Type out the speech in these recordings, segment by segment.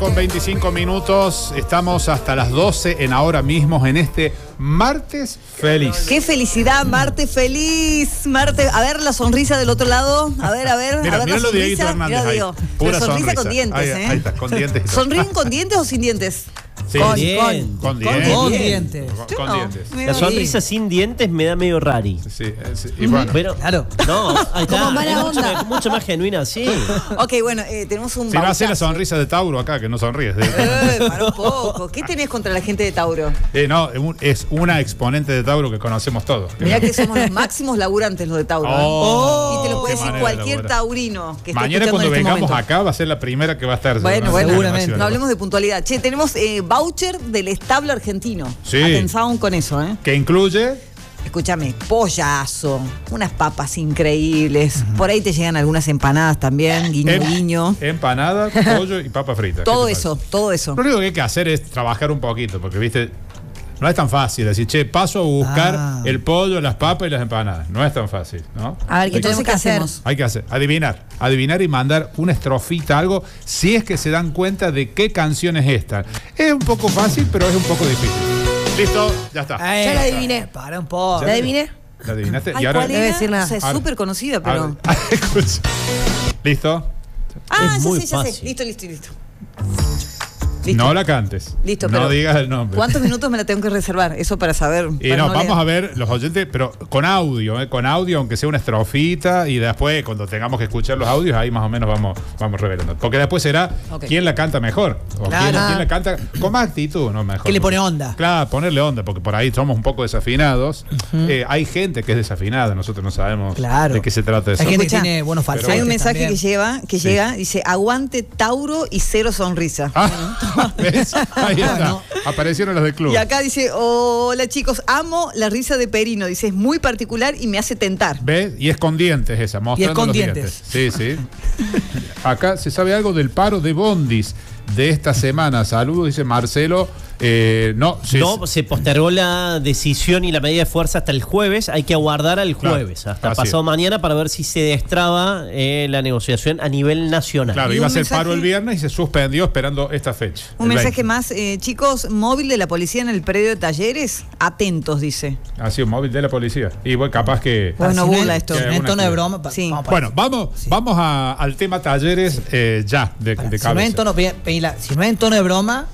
con 25 minutos. Estamos hasta las 12 en Ahora Mismo en este martes feliz. ¡Qué felicidad! Martes feliz. Martes. A ver la sonrisa del otro lado. A ver. Mira, a ver la lo de Dieguito sonrisa. Hernández. Mira, Ahí. digo, Pura sonrisa con dientes, ahí está, con dientes. ¿Sonríen con dientes o sin dientes? Sí. Con dientes. Con dientes. Con dientes. La sonrisa sin dientes me da medio rari. Sí, y bueno. Pero, claro. No, ahí está. Como mala onda. Mucho más genuina, sí. Ok, bueno, tenemos un Si no hace la bautazo. sonrisa de Tauro acá, que no sonríes. Para un poco. ¿Qué tenés contra la gente de Tauro? No, es una exponente de Tauro que conocemos todos. Mirá que somos los máximos laburantes los de Tauro. Oh, y te lo puede qué decir manera de cualquier laburar. taurino que esté Mañana escuchando cuando en este vengamos momento. acá va a ser la primera que va a estar. Bueno, seguramente. No hablemos de puntualidad. Che, tenemos voucher del establo argentino. Sí. Atención con eso, ¿eh? Que incluye. Escúchame, pollazo, unas papas increíbles. Por ahí te llegan algunas empanadas también, guiño. Empanada, pollo y papa frita. Todo ¿Qué te eso, parece? todo eso. Lo único que hay que hacer es trabajar un poquito, porque, viste, no es tan fácil decir, che, paso a buscar el pollo, las papas y las empanadas. No es tan fácil, ¿no? A ver, ¿qué Hay que- tenemos que hacer? Hay que hacer, adivinar y mandar una estrofita, algo, si es que se dan cuenta de qué canción es esta. Es un poco fácil, pero es un poco difícil. Listo, ya está. Ya la adiviné. Para un poco. ¿La adiviné? ¿La adivinaste? Ay, y ahora. ¿cuál debe era? decir nada. O sea, es Ahora- súper conocida, pero... Escucha. ¿Listo? Ah, Es muy ya sé. fácil. Listo. No la cantes. Listo, no pero digas el nombre. ¿cuántos minutos me la tengo que reservar? Eso para saber. Y para no, vamos leer. a ver los oyentes, pero con audio, aunque sea una estrofita, y después, cuando tengamos que escuchar los audios, ahí más o menos vamos revelando. Porque después será Ok. quién la canta mejor. O Claro. quién la canta con más actitud, no mejor. ¿Qué le pone onda? Claro, ponerle onda, porque por ahí somos un poco desafinados. Hay gente que es desafinada, nosotros no sabemos Claro. de qué se trata eso. Hay gente que Escucha, tiene buenos falsetes. Hay un mensaje también. que llega, dice, aguante Tauro y cero sonrisa. ¿Ves? Ahí está. Bueno. Aparecieron los del club. Y acá dice, hola chicos, amo la risa de Perino. Dice, es muy particular y me hace tentar. ¿Ves? Y es con dientes esa, mostrando con los dientes. Sí, sí. Acá se sabe algo del paro de bondis de esta semana. Saludos, dice Marcelo. No, Se postergó la decisión y la medida de fuerza hasta el jueves. Hay que aguardar al Claro, jueves, hasta así pasado es. mañana, para ver si se destraba la negociación a nivel nacional. Claro, Y iba a un ser mensaje- paro el viernes y se suspendió esperando esta fecha. Un el mensaje 20. más, chicos, móvil de la policía en el predio de talleres, atentos, dice. Ha sido un móvil de la policía. Y bueno, capaz que. Bueno, Si no burla es- esto. si no es Alguna tono de actividad. broma. Sí. Bueno, vamos al tema talleres ya, de Si no es cabeza. en tono, si no es en tono de broma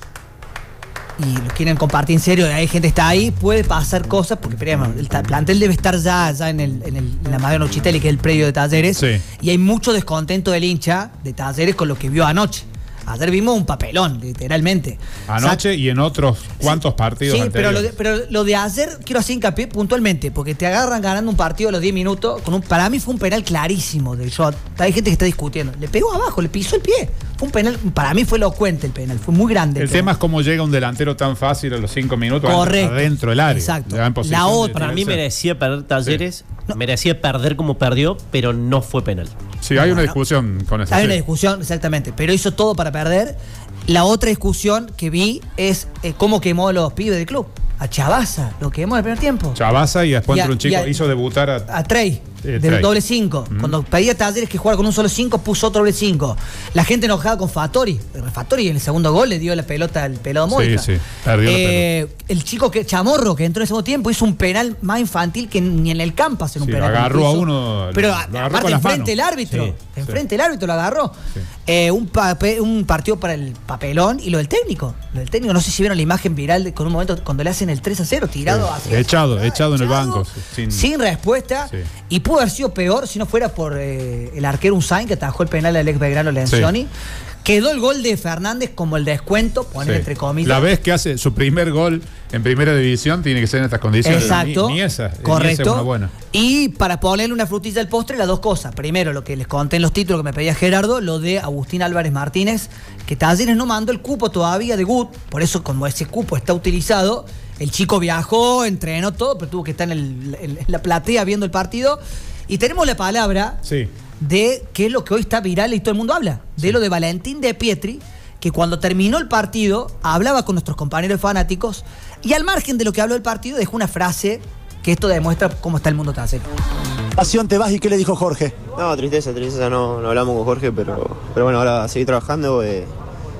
y lo quieren compartir en serio, hay gente que está ahí, puede pasar cosas, porque esperemos, el plantel debe estar ya en la Mariano Chitelli, que es el predio de talleres, Sí. y hay mucho descontento del hincha de talleres con lo que vio anoche. Ayer vimos un papelón, literalmente. Anoche y en otros cuantos partidos Sí, pero anteriores. lo de ayer quiero hacer hincapié puntualmente, porque te agarran ganando un partido a los 10 minutos. Para mí fue un penal clarísimo del shot. Hay gente que está discutiendo. Le pegó abajo, le pisó el pie. Fue un penal, para mí fue elocuente el penal, fue muy grande. El penal. tema es cómo llega un delantero tan fácil a los 5 minutos Correcto. adentro del área. Exacto. Le da en posición La de otra, Para mí tirarse. merecía perder Talleres, merecía perder como perdió, pero no fue penal. Sí, hay una discusión con eso. Hay sí. una discusión, exactamente, pero hizo todo para perder. La otra discusión que vi es cómo quemó a los pibes del club. A Chabaza, lo quemó en el primer tiempo. Chabaza y después Y a- entró un chico, y a- hizo debutar A Trey, del Trey. doble 5. Cuando pedía Talleres que jugara con un solo 5, puso otro doble 5. La gente enojada con Fattori. Fattori en el segundo gol le dio la pelota al pelado Moica. Sí, perdió la El chico Chamorro, que entró en el segundo tiempo, hizo un penal más infantil que ni en el campo hacen un Sí, penal. agarró como a hizo. uno, Pero lo agarró aparte con las enfrente manos. del árbitro. Sí, Enfrente del árbitro lo agarró. Sí. Un partido para el papelón y lo del técnico. Lo del técnico, no sé si vieron la imagen viral con un momento cuando le hacen el 3-0, tirado así. Echado en el banco. Sin respuesta. Sí. Y pudo haber sido peor si no fuera por el arquero Unzain, que atajó el penal al ex Belgrano Lencioni. Quedó el gol de Fernández como el descuento, poner entre comillas. La vez que hace su primer gol en primera división tiene que ser en estas condiciones. Exacto. Ni esa. Correcto. Ni esa es una buena. Y para ponerle una frutilla al postre, las dos cosas. Primero, lo que les conté en los títulos que me pedía Gerardo, lo de Agustín Álvarez Martínez, que Talleres no mandó el cupo todavía de Gut. Por eso, como ese cupo está utilizado, el chico viajó, entrenó todo, pero tuvo que estar en la platea viendo el partido. Y tenemos la palabra Sí. de qué es lo que hoy está viral y todo el mundo habla. De lo de Valentín de Pietri, que cuando terminó el partido hablaba con nuestros compañeros fanáticos y al margen de lo que habló del partido dejó una frase que esto demuestra cómo está el mundo tasero. Pasión, te vas y qué le dijo Jorge. No, tristeza, no hablamos con Jorge, pero bueno, ahora a seguir trabajando.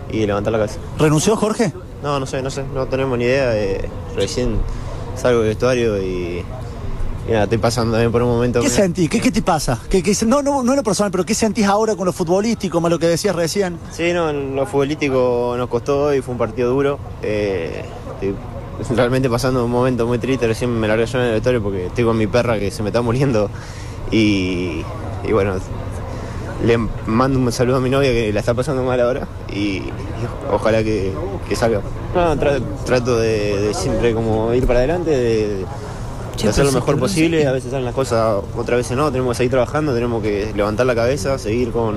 y levantar la cabeza. ¿Renunció Jorge? No sé, no tenemos ni idea. Recién salgo del vestuario y nada, estoy pasando también por un momento. ¿Qué sentís? ¿Qué te pasa? No en lo personal, pero ¿qué sentís ahora con lo futbolístico, más lo que decías recién? Sí, no, en lo futbolístico nos costó hoy, fue un partido duro. Estoy realmente pasando un momento muy triste, recién me largué yo en el vestuario porque estoy con mi perra que se me está muriendo y bueno, le mando un saludo a mi novia que la está pasando mal ahora y ojalá que salga. No, trato de siempre como ir para adelante, de hacer lo mejor posible. A veces salen las cosas, otras veces no. Tenemos que seguir trabajando, tenemos que levantar la cabeza, seguir con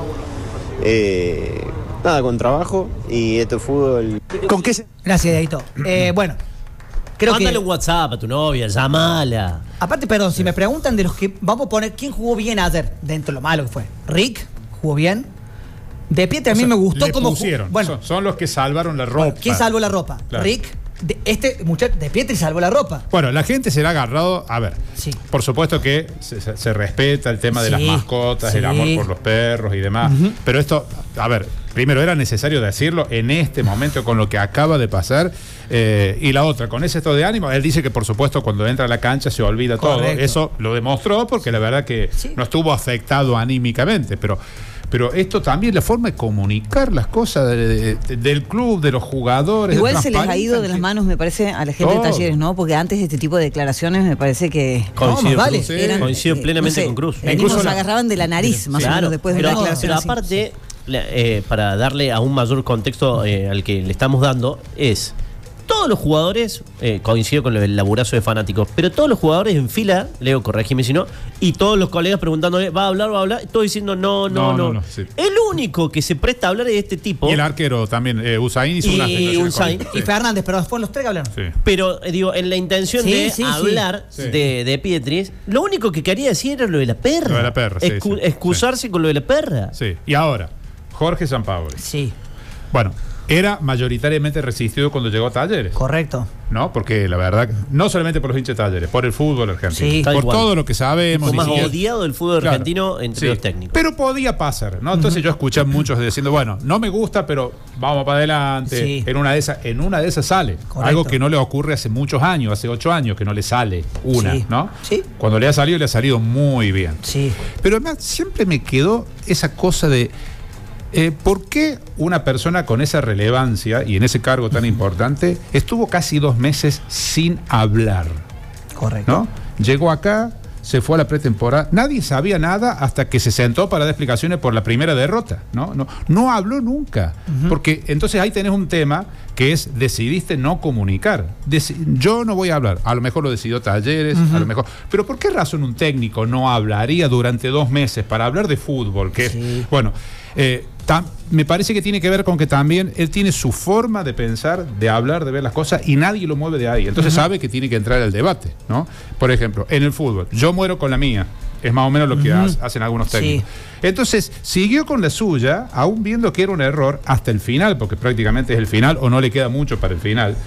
trabajo y esto es fútbol. ¿Con qué Gracias, Deito. Bueno, creo Mándale que... un WhatsApp a tu novia, llamala. Aparte, perdón, si me preguntan de los que... Vamos a poner quién jugó bien ayer, dentro de lo malo que fue. Rick jugó bien. De Pietri a mí me gustó le cómo pusieron. Bueno, Son los que salvaron la ropa. ¿quién salvó la ropa? Claro. Rick. Este muchacho de Pietri salvó la ropa. Bueno, la gente se la ha agarrado. A ver, Sí. por supuesto que se respeta el tema de las Sí, mascotas, sí. el amor por los perros y demás. Pero esto, a ver, primero era necesario decirlo en este momento con lo que acaba de pasar. Y la otra, con ese estado de ánimo, él dice que por supuesto cuando entra a la cancha se olvida todo. Correcto. Eso lo demostró porque la verdad que Sí. no estuvo afectado anímicamente, pero esto también, la forma de comunicar las cosas del club, de los jugadores. Igual de se les ha ido de las manos, me parece, a la gente de Todo. Talleres, ¿no? Porque antes de este tipo de declaraciones me parece que... Coincido, vale. Cruz. eran, Coincido plenamente no sé, con Cruz. Venimos, Incluso se agarraban de la nariz, más o menos, después de pero, una declaración pero así. aparte, para darle aún mayor contexto al que le estamos dando, es todos los jugadores, coincido con el laburazo de fanáticos, pero todos los jugadores en fila, Leo, corregime si no, y todos los colegas preguntándole, ¿va a hablar? Todos diciendo no. No, sí. El único que se presta a hablar es este tipo. Y el arquero también, Usain hizo Y unas declaraciones Usain. con- Y Fernández, pero fueron los tres que hablaron. Sí. Pero, digo, en la intención Sí, de sí, sí. hablar Sí. de Pietri, lo único que quería decir era lo de la perra. Lo de la perra, sí, sí. Excusarse con lo de la perra. Sí. Y ahora, Jorge Sampaoli. Sí, Bueno, era mayoritariamente resistido cuando llegó a Talleres, correcto. ¿no? Porque la verdad, no solamente por los hinchas de Talleres, por el fútbol argentino. Sí. Por Tal cual. todo lo que sabemos. El ni más siquiera- odiado del fútbol Claro, argentino entre sí. los técnicos. Pero podía pasar, ¿no? Entonces yo escuché a muchos diciendo, bueno, no me gusta, pero vamos para adelante. Sí. En una de esas sale. Correcto. Algo que no le ocurre hace muchos años, hace 8 años que no le sale una, Sí. ¿no? Sí. Cuando le ha salido muy bien. Sí. Pero además siempre me quedó esa cosa de ¿por qué una persona con esa relevancia y en ese cargo tan importante estuvo casi 2 meses sin hablar? Correcto. ¿No? Llegó acá, se fue a la pretemporada, nadie sabía nada hasta que se sentó para dar explicaciones por la primera derrota, no habló nunca, porque entonces ahí tenés un tema que es decidiste no comunicar. Yo no voy a hablar, a lo mejor lo decidió Talleres, a lo mejor, pero ¿por qué razón un técnico no hablaría durante 2 meses para hablar de fútbol? Que Sí. bueno, me parece que tiene que ver con que también él tiene su forma de pensar, de hablar, de ver las cosas y nadie lo mueve de ahí. Entonces sabe que tiene que entrar al debate, ¿no? Por ejemplo, en el fútbol, yo muero con la mía. Es más o menos lo que hacen algunos técnicos. Sí. Entonces, siguió con la suya, aún viendo que era un error, hasta el final, porque prácticamente es el final, o no le queda mucho para el final.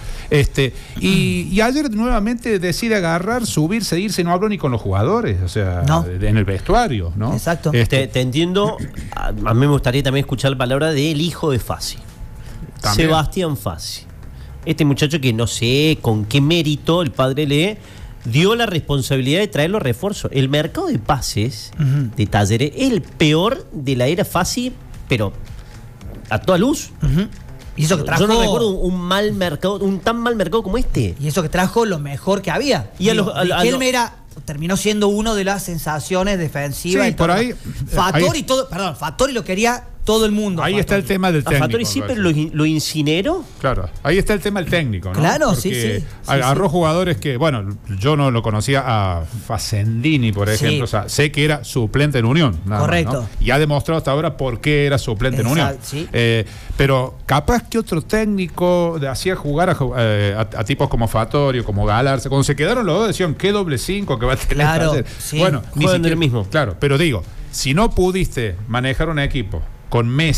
Y ayer nuevamente decide agarrar, subirse, irse, no habló ni con los jugadores, o sea, No. en el vestuario, ¿no? Exacto. Te entiendo. A mí me gustaría también escuchar la palabra del hijo de Fassi. También. Sebastián Fassi. Este muchacho que no sé con qué mérito el padre le dio la responsabilidad de traer los refuerzos. El mercado de pases de Talleres es el peor de la era Fassi, pero a toda luz. Y eso que trajo, Yo no recuerdo un mal mercado, un tan mal mercado como este. y eso que trajo lo mejor que había. Y a los- a- a Riquelme terminó siendo uno de las sensaciones defensivas. Sí, y todo. por ahí- Fattori ahí- Fattori lo quería todo el mundo. Ahí está el Fattori. tema del A técnico. Fattori sí, pero lo incineró. Claro, ahí está el tema del técnico, ¿no? Claro, Porque sí, sí. agarró jugadores que, bueno, yo no lo conocía a Facendini, por ejemplo, Sí. o sea, sé que era suplente en Unión. nada más, Correcto. ¿no? Y ha demostrado hasta ahora por qué era suplente en Unión. Sí. Pero capaz que otro técnico hacía jugar a tipos como Fattori o como Galarza. Cuando se quedaron los dos decían, ¿qué doble 5 que va a tener? Claro, Talleres? sí. Bueno, Juegan del mismo. Claro, pero digo, si no pudiste manejar un equipo con Messi,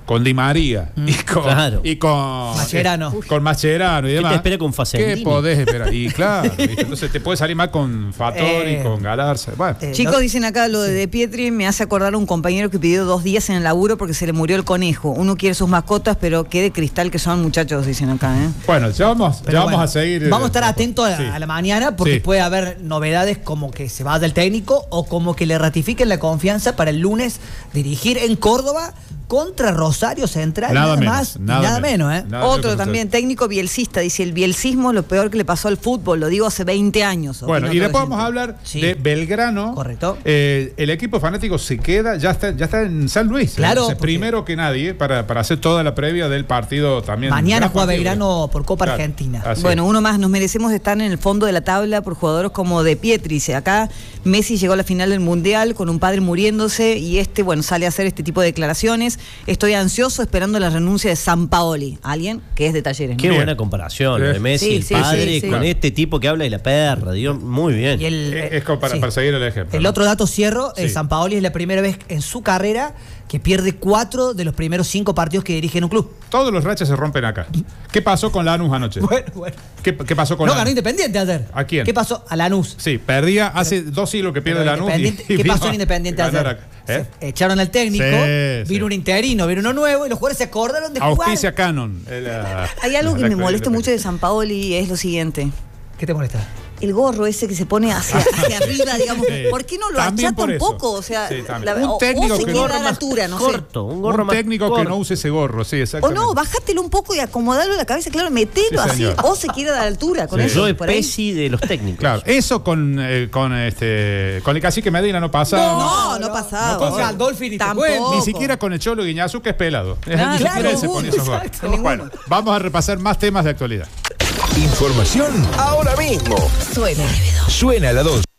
con Di María y con Mascherano. Con Mascherano y ¿Qué demás. te espera con Facendini? ¿Qué podés esperar? Y claro, ¿viste? Entonces te puede salir mal con Fattori, con Galarza. Bueno, Chicos, dicen acá lo de Pietri, me hace acordar a un compañero que pidió 2 días en el laburo porque se le murió el conejo. Uno quiere sus mascotas, pero qué de cristal que son, muchachos, dicen acá, ¿eh? bueno, ya vamos a seguir. Vamos a estar atentos a la mañana porque Sí. puede haber novedades como que se vaya el técnico o como que le ratifiquen la confianza para el lunes dirigir en Córdoba contra Rosario Central. Nada menos, más, nada menos, ¿eh? Nada Otro menos. también, técnico bielcista, dice, el bielcismo es lo peor que le pasó al fútbol, lo digo hace 20 años. Bueno, opina y otro después vamos oyente. a hablar Sí. de Belgrano. Correcto. El equipo fanático se queda, ya está en San Luis. Claro, Entonces, porque- primero que nadie, para hacer toda la previa del partido también. Mañana Gran juega partido. Belgrano por Copa Claro, Argentina. así Bueno, es. uno más, nos merecemos estar en el fondo de la tabla por jugadores como De Pietri. Dice, acá Messi llegó a la final del Mundial con un padre muriéndose y sale a hacer este tipo de declaraciones. Estoy ansioso esperando la renuncia de Sampaoli, alguien que es de Talleres, ¿no? Qué Bien. buena comparación, lo de Messi, Sí, el sí, padre, sí, sí. con este tipo que habla de la perra, Dios, muy bien. Y Es como para seguir el ejemplo. El ¿no? otro dato cierro, Sí. Sampaoli es la primera vez en su carrera que pierde 4 de los primeros 5 partidos que dirige en un club. Todos los rachas se rompen acá. ¿Qué pasó con Lanús anoche? Bueno. ¿Qué pasó con No Lanús? ganó Independiente ayer. ¿A quién? ¿Qué pasó? A Lanús. Sí, perdía hace 2 siglos que pierde Pero Lanús. Independiente- ¿Qué vino pasó en a Independiente ganar ayer? acá. ¿Eh? Se echaron al técnico, Sí, vino sí. un interino, vino uno nuevo y los jugadores se acordaron de jugar. Auspicia Canon. Hay algo que me molesta mucho de eso. Sampaoli y es lo siguiente. ¿Qué te molesta? El gorro ese que se pone hacia arriba, digamos. Sí. ¿Por qué no lo También achata por un eso. poco? O sea, Sí, también. Un o técnico se que queda no- a la altura, no sé. corto, un gorro Un más técnico corto. que no use ese gorro, sí, O exactamente. no, bájatelo un poco y acomodalo en la cabeza, claro, metelo Sí, así, señor. o se quiere dar altura con Sí. eso. Yo es por ahí. Pesci de los técnicos. Claro, eso con el cacique Medina no pasa. No pasaba. Con Gandolfi ni te Tampoco. cuento. Ni siquiera con el Cholo Guiñazú, que es pelado. Claro, Ni siquiera él se ninguno, pone esos gorros. exacto, ninguno. Bueno, vamos a repasar más temas de actualidad. Información ahora mismo. Suena. Suena a la 2.